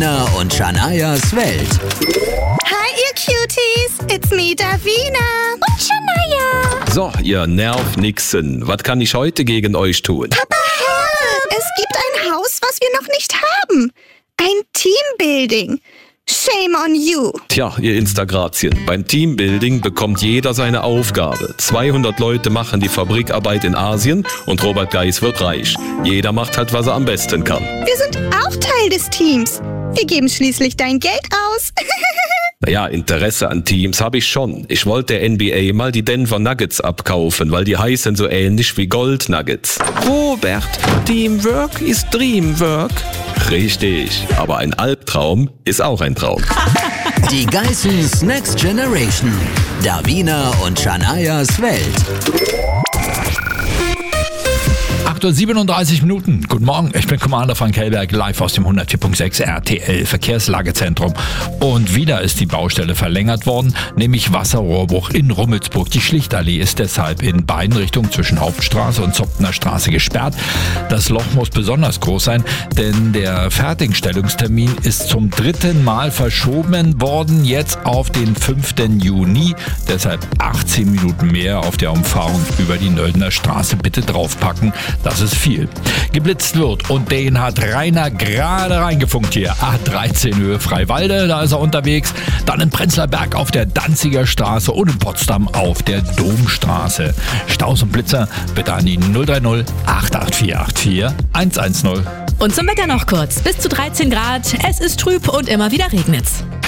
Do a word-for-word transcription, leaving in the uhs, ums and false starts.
Davina und Shanayas Welt. Hi, ihr Cuties. It's me, Davina. Und Shanaya. So, ihr Nervnixen, was kann ich heute gegen euch tun? Papa, help! Es gibt ein Haus, was wir noch nicht haben. Ein Teambuilding. Shame on you. Tja, ihr Instagrazien, beim Teambuilding bekommt jeder seine Aufgabe. zweihundert Leute machen die Fabrikarbeit in Asien und Robert Geis wird reich. Jeder macht halt, was er am besten kann. Wir sind auch Teil des Teams. Wir geben schließlich dein Geld aus. Naja, Interesse an Teams habe ich schon. Ich wollte der N B A mal die Denver Nuggets abkaufen, weil die heißen so ähnlich wie Gold Nuggets. Robert, Teamwork ist Dreamwork. Richtig, aber ein Albtraum ist auch ein Traum. Die Geissens Next Generation. Davina und Shanayas Welt. acht Uhr siebenunddreißig Minuten. Guten Morgen, ich bin Commander Frank Hellberg, live aus dem hundertvier Komma sechs R T L Verkehrslagezentrum. Und wieder ist die Baustelle verlängert worden, nämlich Wasserrohrbruch in Rummelsburg. Die Schlichtallee ist deshalb in beiden Richtungen zwischen Hauptstraße und Zopfner Straße gesperrt. Das Loch muss besonders groß sein, denn der Fertigstellungstermin ist zum dritten Mal verschoben worden, jetzt auf den fünften Juni. Deshalb achtzehn Minuten mehr auf der Umfahrung über die Nöldner Straße bitte draufpacken. Das ist viel. Geblitzt wird und den hat Rainer gerade reingefunkt hier. A dreizehn Höhe Freiwalde, da ist er unterwegs. Dann in Prenzlauer Berg auf der Danziger Straße und in Potsdam auf der Domstraße. Staus und Blitzer bitte an die null drei null acht acht vier acht vier eins eins null. Und zum Wetter noch kurz. Bis zu dreizehn Grad. Es ist trüb und immer wieder regnet's.